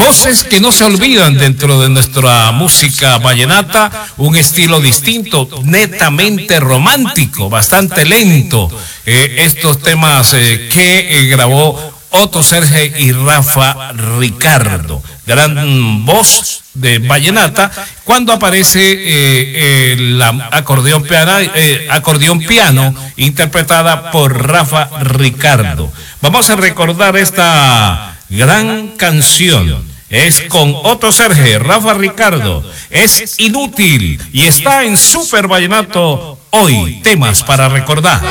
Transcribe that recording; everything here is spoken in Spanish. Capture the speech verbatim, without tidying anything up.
Voces que no se olvidan dentro de nuestra música vallenata, un estilo distinto, netamente romántico, bastante lento. Eh, estos temas eh, que eh, grabó Otto Serge y Rafa Ricardo, gran voz de vallenata, cuando aparece eh, el acordeón piano, eh, acordeón piano interpretada por Rafa Ricardo. Vamos a recordar esta gran canción. Es con Otto Serge, Rafa Ricardo, es Inútil y está en Super Vallenato hoy, temas para recordar.